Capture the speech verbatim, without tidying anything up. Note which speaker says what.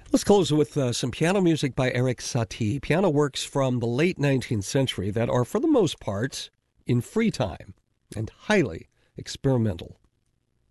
Speaker 1: Let's close with uh, some piano music by Erik Satie. Piano works from the late nineteenth century that are, for the most part, in free time and highly experimental.